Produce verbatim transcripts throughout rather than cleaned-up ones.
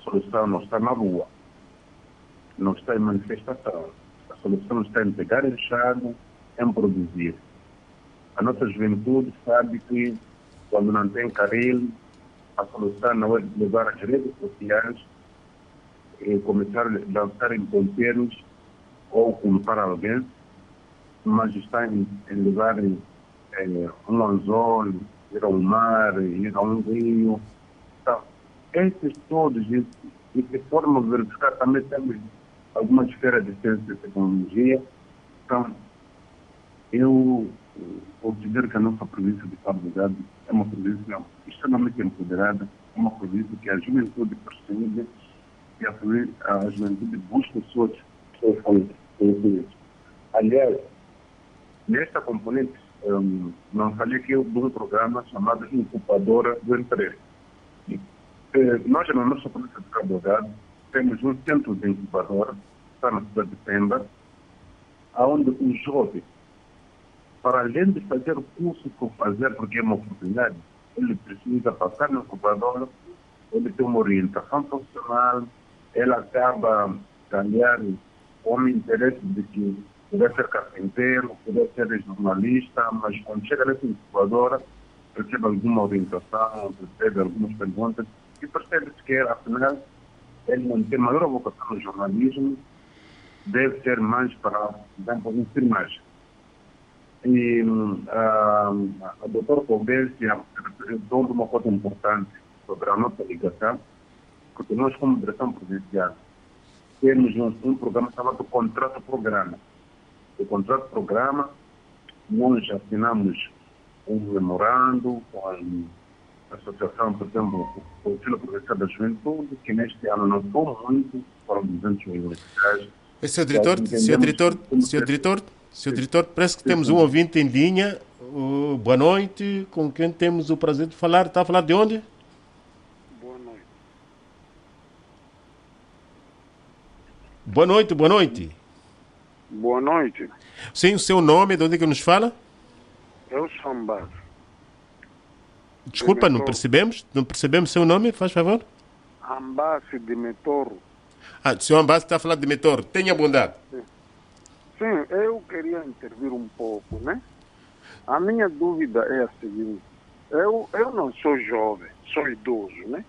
solução não está na rua, não está em manifestação. A solução está em pegar enxado, em produzir. A nossa juventude sabe que quando não tem caril, a solução não é levar as redes sociais e começar a lançar em ponteiros ou culpar alguém, mas está em, em levar em, em um anzol, ir ao mar, ir a um rio. Então, esses todos, e, e se formos verificar, também temos algumas esferas de ciência e tecnologia. Então, eu considero que a nossa província de Cabo Delgado é uma província extremamente empoderada, é uma província que a juventude percebe e a, a juventude busca suas conhecimentos. Aliás, nesta componente, um, não falei aqui de um programa chamado Incubadora do Emprego. E, eh, nós, na nossa província de Cabo Delgado, temos um centro de incubadora, está na cidade de Pemba, onde o jovem, para além de fazer o curso por fazer, porque é uma oportunidade, ele precisa passar no incubador, ele tem uma orientação profissional, ele acaba ganhando com o interesse de que puder ser carpinteiro, puder ser jornalista, mas quando chega nessa incubadora, recebe alguma orientação, recebe algumas perguntas, e percebe-se que, afinal, ele não tem maior vocação no jornalismo, deve ser mais para, por enfermagem. E a, a doutora Convência representou uma coisa importante sobre a nossa ligação, porque nós, como direção provincial, temos um, um programa chamado Contrato-Programa. O Contrato-Programa, nós assinamos um memorando com a Associação, por exemplo, o Conselho Provincial da Juventude, que neste ano não foi muito, foram duzentos milhões de reais. Senhor diretor, senhor diretor, senhor diretor, senhor diretor, parece que temos um ouvinte em linha. Uh, boa noite, com quem temos o prazer de falar. Está a falar de onde? Boa noite. Boa noite, boa noite. Boa noite. Sim, o seu nome, de onde é que nos fala? Eu sou Ambas. Desculpa, não percebemos? Não percebemos seu nome, faz favor? Ambassi de Metoro. Ah, o senhor Ambassi está a falar de Metoro. Tenha bondade. Sim. Sim, eu queria intervir um pouco, né? A minha dúvida é a seguinte. Eu, eu não sou jovem, sou idoso, né?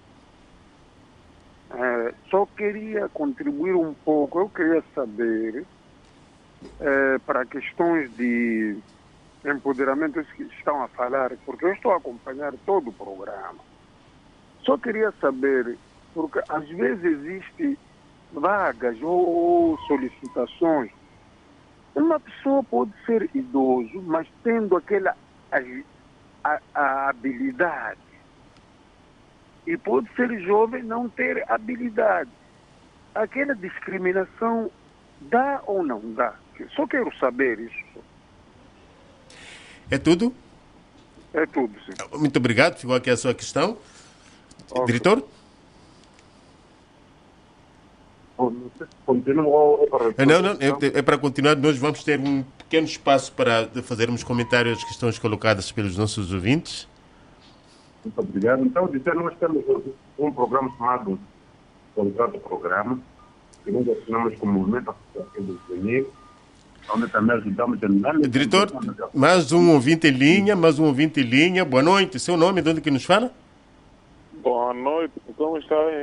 É, só queria contribuir um pouco. Eu queria saber, é, para questões de empoderamento que estão a falar, porque eu estou a acompanhar todo o programa. Só queria saber, porque às vezes existe vagas ou, ou solicitações. Uma pessoa pode ser idoso, mas tendo aquela a, a, a habilidade. E pode ser jovem e não ter habilidade. Aquela discriminação dá ou não dá? Só quero saber isso. É tudo? É tudo, sim. Muito obrigado, ficou aqui a sua questão. Okay. Diretor? Continua é, Não, não, é, é para continuar. Nós vamos ter um pequeno espaço para fazermos comentários às questões colocadas pelos nossos ouvintes. Muito obrigado. Então, dizer, nós temos um programa chamado Contrato Programa, que nós assinamos com o Movimento Associativo do Engenheiro, onde também ajudamos a... Diretor, mais um ouvinte em linha, mais um ouvinte em linha. Boa noite. Seu nome, de onde que nos fala? Boa noite. Como está aí?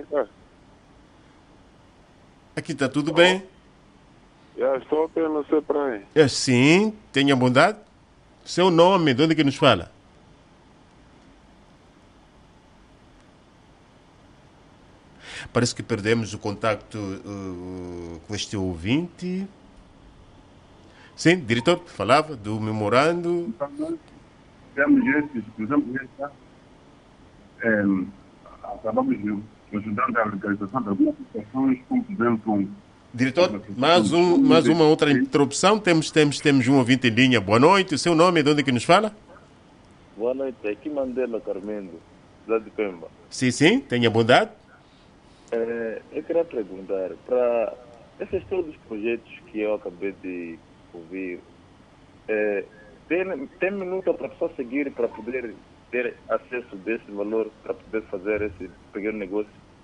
Aqui está tudo bem. Já estou pelo seu praia. É, sim, tenha bondade. Seu nome, de onde que nos fala? Parece que perdemos o contacto uh, com este ouvinte. Sim, diretor, falava do memorando. Temos esses, por exemplo, esse, é, acabamos ajudando a legalização de algumas situações, como por exemplo... Diretor, mais, um, mais uma outra interrupção. Temos, temos, temos um ouvinte em linha. Boa noite. O seu nome, de onde que nos fala? Boa noite. Aqui Mandela Carmendo, cidade de Pemba. Sim, sim. Tenha bondade. É, eu queria perguntar, para esses todos os projetos que eu acabei de ouvir, é, tem, tem minuto para a pessoa seguir para poder ter acesso desse valor, para poder fazer esse pequeno negócio?